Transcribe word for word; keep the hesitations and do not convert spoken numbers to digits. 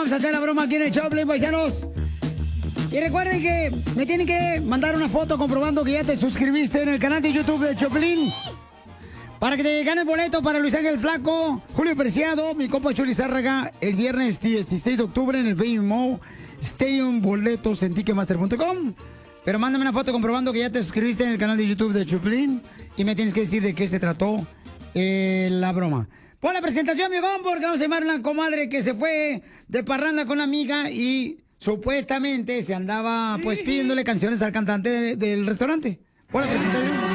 vamos a hacer la broma aquí en el Choplin, paisanos. Y recuerden que me tienen que mandar una foto comprobando que ya te suscribiste en el canal de YouTube de Choplin. Para que te ganes boleto para Luis Ángel Flaco, Julio Preciado, mi compa Chuli Zárraga, el viernes dieciséis de octubre en el Baby Mo Stadium, boletos en ticketmaster punto com. Pero mándame una foto comprobando que ya te suscribiste en el canal de YouTube de Choplin y me tienes que decir de qué se trató eh, la broma. Pon la presentación, viejón, porque vamos a llamar a una comadre que se fue de parranda con una amiga y supuestamente se andaba pues pidiéndole canciones al cantante de- del restaurante. Pon la presentación.